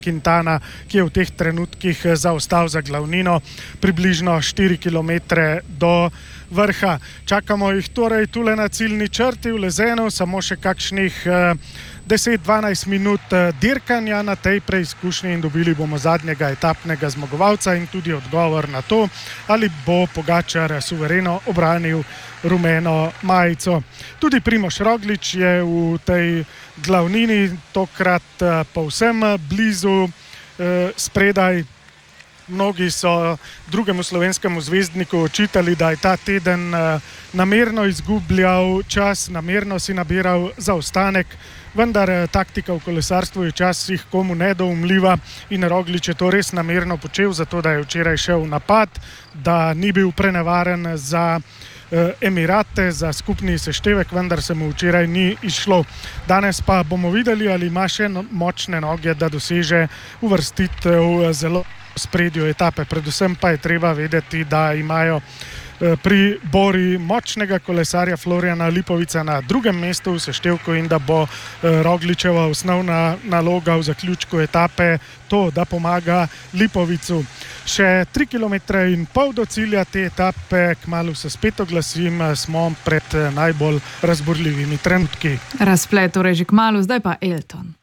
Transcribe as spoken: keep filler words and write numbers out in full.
Quintana, ki je v teh trenutkih zaostal za glavnino približno štiri kilometre do vrha. Čakamo jih torej tule na ciljni črti v Lezenu, samo še kakšnih deset do dvanajst minut dirkanja na tej preizkušnji in dobili bomo zadnjega etapnega zmagovalca in tudi odgovor na to, ali bo Pogačar suvereno obranil rumeno majico. Tudi Primož Roglič je v tej glavnini tokrat povsem blizu spredaj. Mnogi so drugemu slovenskemu zvezdniku očitali, da je ta teden namerno izgubljal čas, namerno si nabiral zaostanek, vendar taktika v kolesarstvu je včasih komu nedoumljiva in Roglič je to res namerno počel, zato da je včeraj šel v napad, da ni bil prenevaren za Emirate, za skupni seštevek, vendar se mu včeraj ni izšlo. Danes pa bomo videli, ali ima še močne noge, da doseže uvrstitev zelo v spredju etape. Predvsem pa je treba vedeti, da imajo pri Bori močnega kolesarja Florjana Lipovica na drugem mestu v seštevku in da bo Rogličeva osnovna naloga v zaključku etape to, da pomaga Lipovicu. Še tri kilometre in pol do cilja te etape, kmalu se spet oglasim, smo pred najbolj razburljivimi trenutki. Razplet torej že kmalu, zdaj pa Elton.